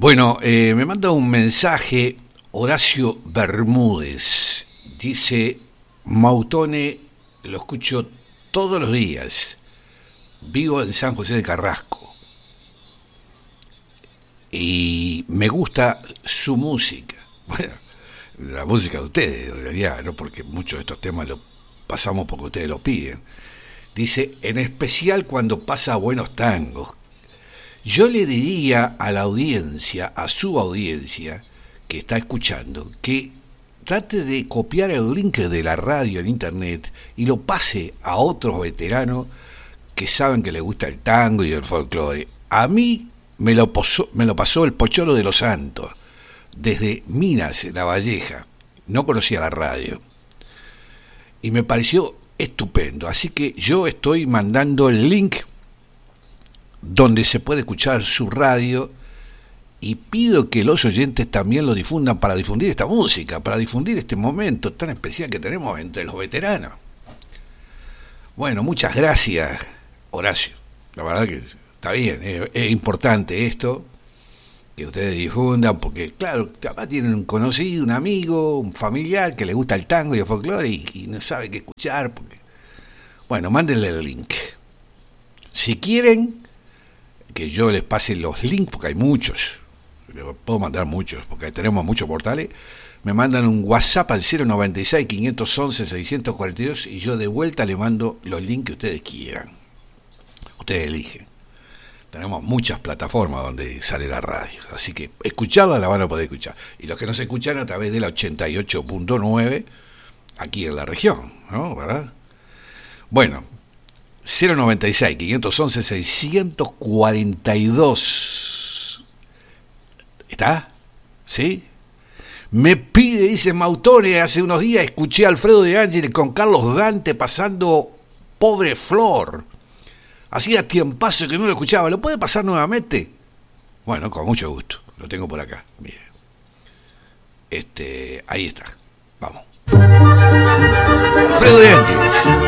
Bueno, me manda un mensaje Horacio Bermúdez. Dice, Mautone, lo escucho todos los días. Vivo en San José de Carrasco. Y me gusta su música. Bueno, la música de ustedes, en realidad, no porque muchos de estos temas los pasamos porque ustedes los piden. Dice, en especial cuando pasa buenos tangos. Yo le diría a la audiencia, a su audiencia que está escuchando, que trate de copiar el link de la radio en internet y lo pase a otros veteranos que saben que les gusta el tango y el folclore. A mí me lo pasó el Pocholo de los Santos, desde Minas, La Valleja. No conocía la radio. Y me pareció estupendo. Así que yo estoy mandando el link donde se puede escuchar su radio y pido que los oyentes también lo difundan para difundir esta música, para difundir este momento tan especial que tenemos entre los veteranos. Bueno, muchas gracias, Horacio. La verdad que está bien, es importante esto, que ustedes difundan, porque claro, capaz tienen un conocido, un amigo, un familiar que le gusta el tango y el folclore y no sabe qué escuchar. Bueno, mándenle el link. Si quieren que yo les pase los links, porque hay muchos, les puedo mandar muchos, porque tenemos muchos portales, me mandan un WhatsApp al 096-511-642 y yo de vuelta le mando los links que ustedes quieran. Ustedes eligen. Tenemos muchas plataformas donde sale la radio, así que escucharla la van a poder escuchar. Y los que no se escuchan a través de la 88.9 aquí en la región, ¿no? ¿Verdad? Bueno, 096-511-642. ¿Está? ¿Sí? Me pide, dice Mautone, hace unos días escuché a Alfredo de Ángeles con Carlos Dante pasando Pobre Flor. Hacía tiempazo que no lo escuchaba. ¿Lo puede pasar nuevamente? Bueno, con mucho gusto. Lo tengo por acá. Mire. Ahí está. Vamos. Alfredo de Ángeles.